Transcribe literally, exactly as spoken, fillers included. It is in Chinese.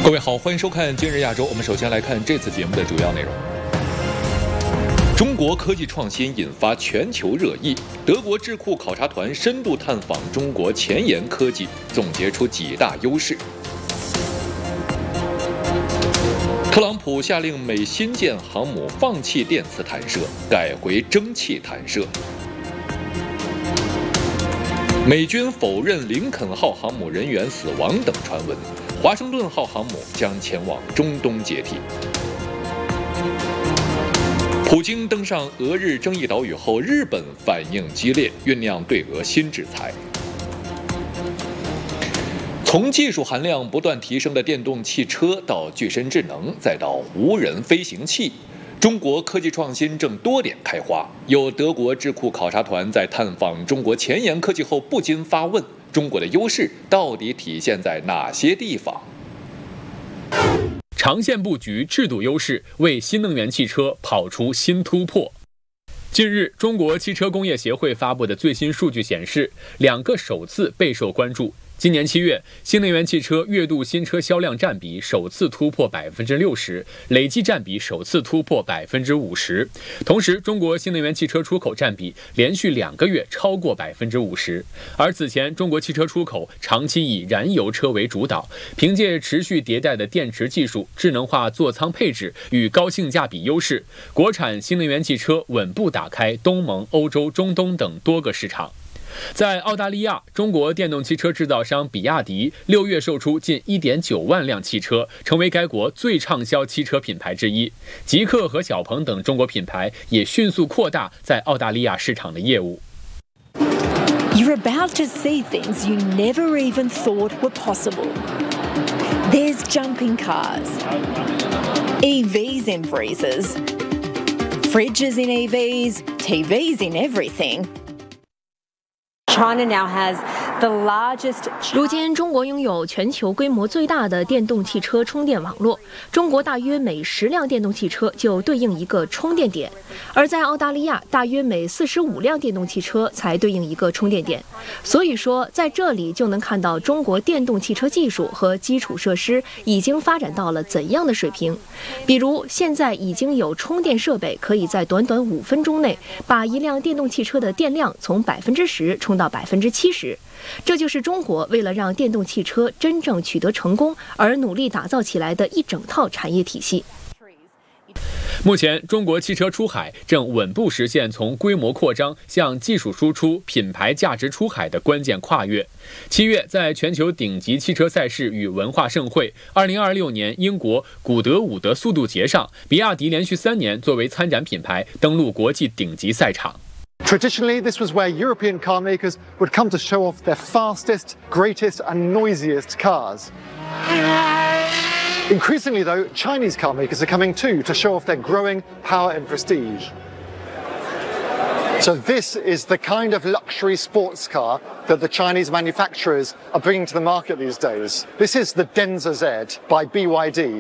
各位好，欢迎收看今日亚洲。我们首先来看这次节目的主要内容。中国科技创新引发全球热议，德国智库考察团深度探访中国前沿科技，总结出几大优势。特朗普下令美新建航母放弃电磁弹射，改回蒸汽弹射。美军否认林肯号航母人员死亡等传闻，华盛顿号航母将前往中东解体。普京登上俄日争议岛屿后，日本反应激烈，酝酿对俄新制裁。从技术含量不断提升的电动汽车到具身智能，再到无人飞行器，中国科技创新正多点开花。有德国智库考察团在探访中国前沿科技后，不禁发问：中国的优势到底体现在哪些地方？ 长线布局、制度优势为新能源汽车跑出新突破。近日，中国汽车工业协会发布的最新数据显示，两个首次备受关注。今年七月，新能源汽车月度新车销量占比首次突破百分之六十，累计占比首次突破百分之五十。同时，中国新能源汽车出口占比连续两个月超过百分之五十。而此前，中国汽车出口长期以燃油车为主导，凭借持续迭代的电池技术、智能化座舱配置与高性价比优势，国产新能源汽车稳步打开东盟、欧洲、中东等多个市场。在澳大利亚，中国电动汽车制造商比亚迪六月售出近 一点九万辆汽车，成为该国最畅销汽车品牌之一。极氪和小鹏等中国品牌也迅速扩大在澳大利亚市场的业务。 You're about to see things you never even thought were possible. There's jumping cars, E Vs in freezers, fridges in E Vs, T Vs in everything.China now has the largest. 如今，中国拥有全球规模最大的电动汽车充电网络。中国大约每十辆电动汽车就对应一个充电点，而在澳大利亚，大约每四十五辆电动汽车才对应一个充电点。所以说，在这里就能看到中国电动汽车技术和基础设施已经发展到了怎样的水平。比如，现在已经有充电设备可以在短短五分钟内把一辆电动汽车的电量从百分之十充到百分之七十。这就是中国为了让电动汽车真正取得成功而努力打造起来的一整套产业体系。 目前，中国汽车出海正稳步实现从规模扩张向技术输出、品牌价值出海的关键跨越。七月，在全球顶级汽车赛事与文化盛会二零二六年英国古德伍德速度节上，比亚迪连续三年作为参展品牌登陆国际顶级赛场。 Traditionally, this was where European car makers would come to show off their fastest, greatest, and noisiest cars. Increasingly, though, Chinese car makers are coming too to show off their growing power and prestige. So this is the kind of luxury sports car that the Chinese manufacturers are bringing to the market these days. This is the Denza Z by B Y D.